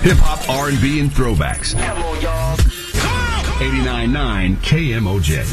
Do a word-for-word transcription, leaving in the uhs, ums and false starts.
Hip-hop, R and B, and throwbacks. Come on, y'all. eighty-nine point nine K M O J.